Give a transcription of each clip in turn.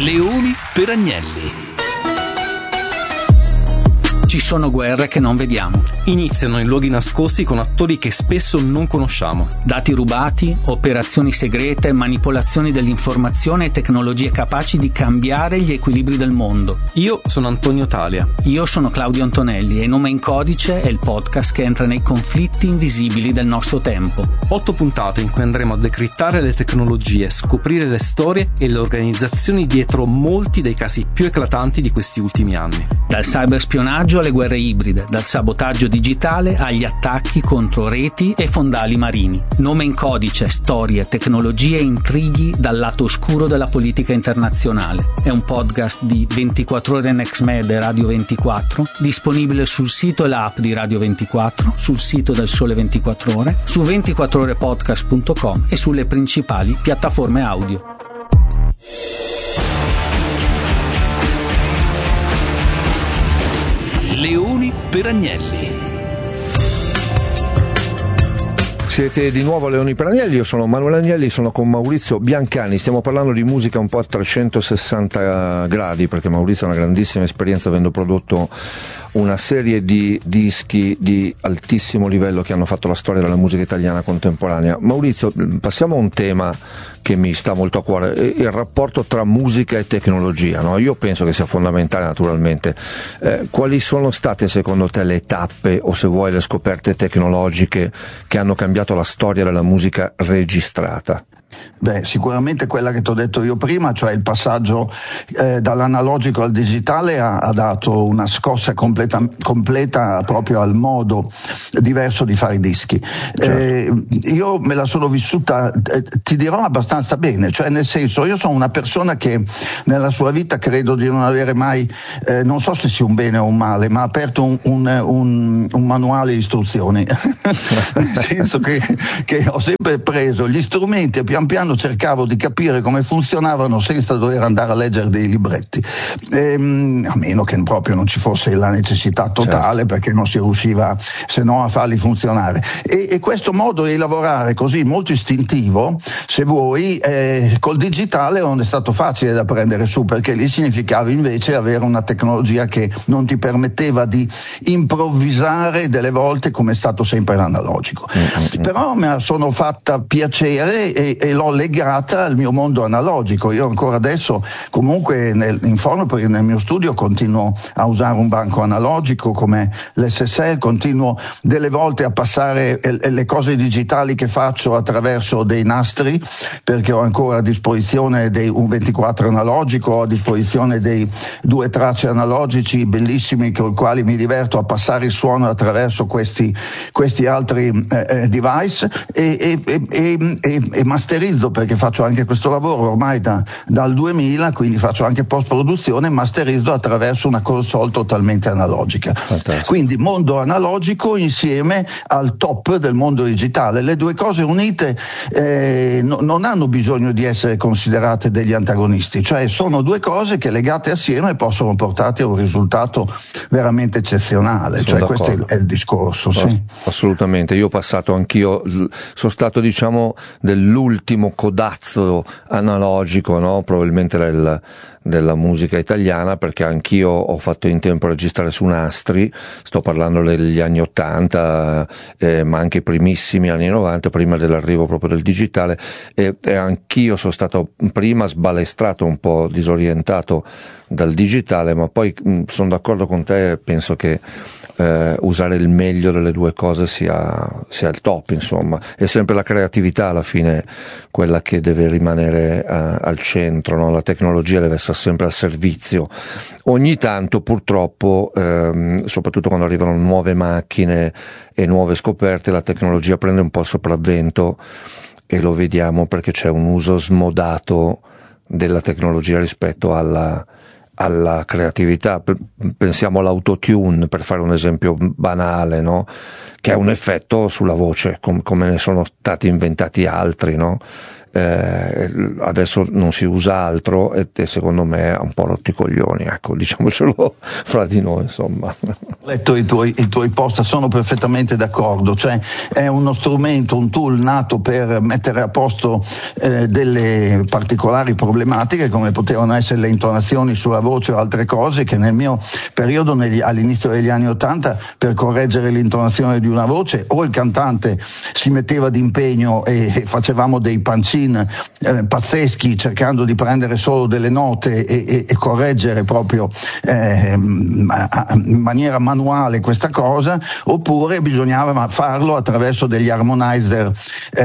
Leoni per Agnelli. Ci sono guerre che non vediamo. Iniziano in luoghi nascosti con attori che spesso non conosciamo. Dati rubati, operazioni segrete, manipolazioni dell'informazione e tecnologie capaci di cambiare gli equilibri del mondo. Io sono Antonio Talia. Io sono Claudio Antonelli e Nome in Codice è il podcast che entra nei conflitti invisibili del nostro tempo. 8 puntate in cui andremo a decrittare le tecnologie, scoprire le storie e le organizzazioni dietro molti dei casi più eclatanti di questi ultimi anni. Dal cyberspionaggio alle guerre ibride, dal sabotaggio digitale agli attacchi contro reti e fondali marini. Nome in Codice, storie, tecnologie e intrighi dal lato oscuro della politica internazionale. È un podcast di 24 ore Next Med e Radio 24, disponibile sul sito e l'app di Radio 24, sul sito del Sole 24 Ore, su 24orepodcast.com e sulle principali piattaforme audio. Leoni per Agnelli. Siete di nuovo a Leoni per Agnelli, io sono Manuel Agnelli, sono con Maurizio Biancani, stiamo parlando di musica un po' a 360 gradi perché Maurizio ha una grandissima esperienza avendo prodotto una serie di dischi di altissimo livello che hanno fatto la storia della musica italiana contemporanea. Maurizio, passiamo a un tema che mi sta molto a cuore, il rapporto tra musica e tecnologia, no? Io penso che sia fondamentale naturalmente. Quali sono state secondo te le tappe o se vuoi le scoperte tecnologiche che hanno cambiato la storia della musica registrata? Beh, sicuramente quella che ti ho detto io prima, cioè il passaggio dall'analogico al digitale ha dato una scossa completa proprio al modo diverso di fare i dischi. Certo. Io me la sono vissuta, ti dirò, abbastanza bene, cioè nel senso, io sono una persona che nella sua vita credo di non avere mai, non so se sia un bene o un male, ma ha aperto un manuale di istruzioni, nel senso che ho sempre preso gli strumenti e pian piano cercavo di capire come funzionavano senza dover andare a leggere dei libretti, a meno che proprio non ci fosse la necessità totale, certo, perché non si riusciva se no a farli funzionare, e questo modo di lavorare così molto istintivo, se vuoi, col digitale non è stato facile da prendere su, perché lì significava invece avere una tecnologia che non ti permetteva di improvvisare delle volte come è stato sempre l'analogico. Però me la sono fatta piacere e l'ho legata al mio mondo analogico. Io ancora adesso comunque in Fornopoli, nel mio studio, continuo a usare un banco analogico come l'SSL, continuo delle volte a passare le cose digitali che faccio attraverso dei nastri, perché ho ancora a disposizione un 24 analogico, ho a disposizione dei 2 tracce analogici bellissimi con i quali mi diverto a passare il suono attraverso questi altri device e masterizzo, perché faccio anche questo lavoro ormai dal 2000, quindi faccio anche post-produzione, masterizzo attraverso una console totalmente analogica. Fantastico. Quindi mondo analogico insieme al top del mondo digitale. Le due cose unite non hanno bisogno di essere considerate degli antagonisti, cioè sono due cose che legate assieme possono portarti a un risultato veramente eccezionale. Sono cioè d'accordo. Questo è il discorso. No, sì. Assolutamente, io ho passato anch'io, sono stato diciamo dell'ultimo codazzo analogico, no? Probabilmente della musica italiana, perché anch'io ho fatto in tempo a registrare su nastri, sto parlando degli anni 80, ma anche i primissimi anni 90, prima dell'arrivo proprio del digitale, e anch'io sono stato prima sbalestrato, un po' disorientato dal digitale, ma poi sono d'accordo con te, penso che usare il meglio delle due cose sia il top, insomma. È sempre la creatività alla fine quella che deve rimanere al centro, no? La tecnologia deve essere sempre al servizio. Ogni tanto purtroppo, soprattutto quando arrivano nuove macchine e nuove scoperte, la tecnologia prende un po' il sopravvento, e lo vediamo perché c'è un uso smodato della tecnologia rispetto alla creatività. Pensiamo all'autotune, per fare un esempio banale, no? Che ha un effetto sulla voce come ne sono stati inventati altri, no? adesso non si usa altro e secondo me ha un po' rotti i coglioni, ecco, diciamocelo fra di noi, insomma. Ho letto i tuoi post, sono perfettamente d'accordo, cioè è uno strumento, un tool nato per mettere a posto delle particolari problematiche come potevano essere le intonazioni sulla voce o altre cose che nel mio periodo all'inizio degli anni '80 per correggere l'intonazione di una voce o il cantante si metteva d'impegno e facevamo dei pancin pazzeschi cercando di prendere solo delle note e correggere proprio in maniera manuale questa cosa, oppure bisognava farlo attraverso degli harmonizer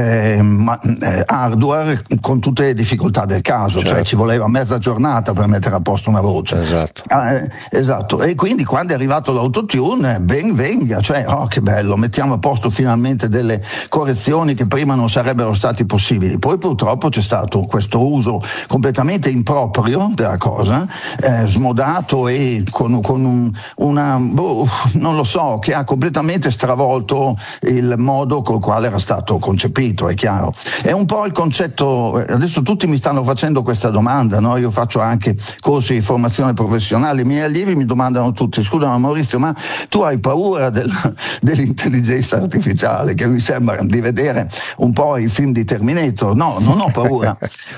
hardware con tutte le difficoltà del caso, certo. Cioè ci voleva mezza giornata per mettere a posto una voce. Esatto. E quindi quando è arrivato l'autotune, ben venga, cioè che bello, mettiamo a posto finalmente delle correzioni che prima non sarebbero stati possibili. Poi purtroppo c'è stato questo uso completamente improprio della cosa, smodato e con non lo so, che ha completamente stravolto il modo col quale era stato concepito, è chiaro. È un po' il concetto, adesso tutti mi stanno facendo questa domanda, no? Io faccio anche corsi di formazione professionale, i miei allievi mi domandano tutti: scusa Maurizio, ma tu hai paura dell'intelligenza artificiale? Che mi sembra di vedere un po' i film di Terminator. No, non ho paura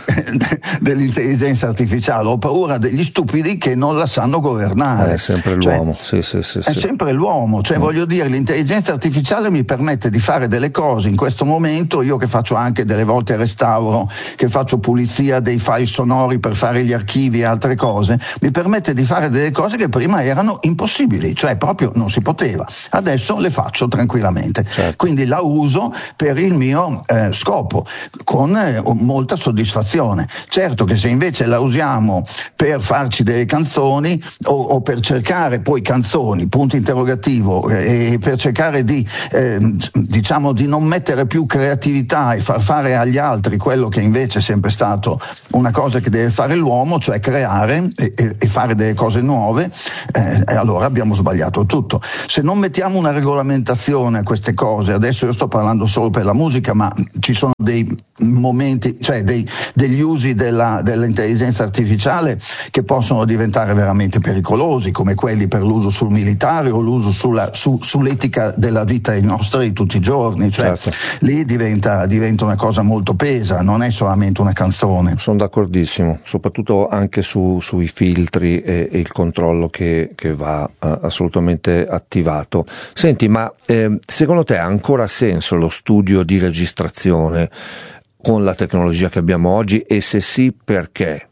dell'intelligenza artificiale, ho paura degli stupidi che non la sanno governare. È sempre l'uomo, sì. È sempre l'uomo, cioè voglio dire, l'intelligenza artificiale mi permette di fare delle cose in questo momento, io che faccio anche delle volte restauro, che faccio pulizia dei file sonori per fare gli archivi e altre cose, mi permette di fare delle cose che prima erano impossibili, cioè proprio non si poteva. Adesso le faccio tranquillamente, certo. Quindi la uso per il mio scopo, con molta soddisfazione. Certo che se invece la usiamo per farci delle canzoni o per cercare poi canzoni, punto interrogativo, e per cercare di diciamo di non mettere più creatività e far fare agli altri quello che invece è sempre stato una cosa che deve fare l'uomo, cioè creare e fare delle cose nuove, e allora abbiamo sbagliato tutto. Se non mettiamo una regolamentazione a queste cose, adesso io sto parlando solo per la musica, ma ci sono dei momenti, cioè degli usi dell'intelligenza artificiale che possono diventare veramente pericolosi, come quelli per l'uso sul militare o l'uso sull'etica della vita nostra di tutti i giorni, cioè certo. Lì diventa una cosa molto pesa, non è solamente una canzone. Sono d'accordissimo, soprattutto anche sui filtri e il controllo che va assolutamente attivato. Senti, ma secondo te ha ancora senso lo studio di registrazione con la tecnologia che abbiamo oggi, e se sì, perché?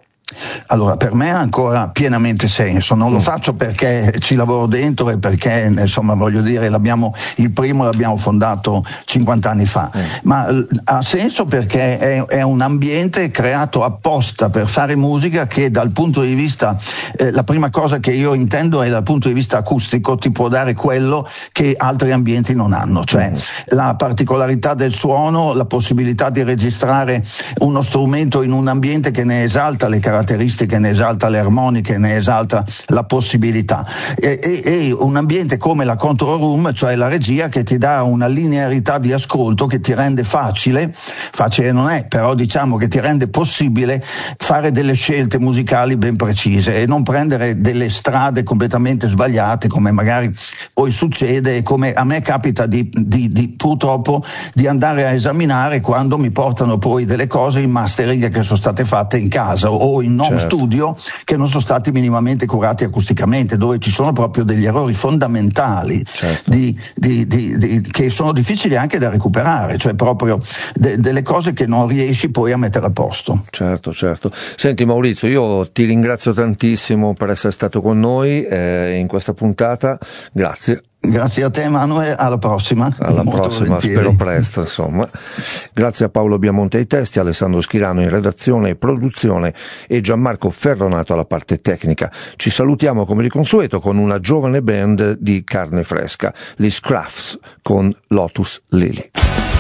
Allora, per me ha ancora pienamente senso, non lo faccio perché ci lavoro dentro e perché, insomma, voglio dire, il primo l'abbiamo fondato 50 anni fa, ma ha senso perché è un ambiente creato apposta per fare musica che dal punto di vista, la prima cosa che io intendo è dal punto di vista acustico ti può dare quello che altri ambienti non hanno, cioè la particolarità del suono, la possibilità di registrare uno strumento in un ambiente che ne esalta le caratteristiche, ne esalta le armoniche, ne esalta la possibilità, e un ambiente come la control room, cioè la regia, che ti dà una linearità di ascolto che ti rende facile non è, però diciamo che ti rende possibile fare delle scelte musicali ben precise e non prendere delle strade completamente sbagliate, come magari poi succede e come a me capita di purtroppo di andare a esaminare quando mi portano poi delle cose in mastering che sono state fatte in casa o in home studio, che non sono stati minimamente curati acusticamente, dove ci sono proprio degli errori fondamentali, che sono difficili anche da recuperare, cioè proprio delle cose che non riesci poi a mettere a posto. Certo. Senti Maurizio, io ti ringrazio tantissimo per essere stato con noi in questa puntata, grazie. Grazie a te Manuel, alla prossima. Spero presto, insomma. Grazie a Paolo Biamonte ai testi, Alessandro Schirano in redazione e produzione e Gianmarco Ferronato alla parte tecnica. Ci salutiamo come di consueto con una giovane band di carne fresca, gli Scruffs con Lotus Lily.